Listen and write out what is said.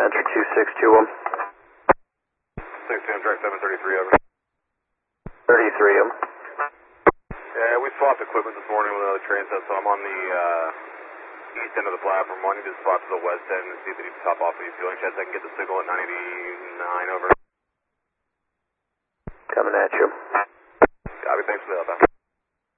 Entry 2621. 6 track 733 over. 33 Yeah, we swapped equipment this morning with another train set, so I'm on the east end of the platform. I need to spot to the west end and see if they need to top off these fueling sheds. I can get the signal at 99 over. Coming at you. Copy, thanks for the help.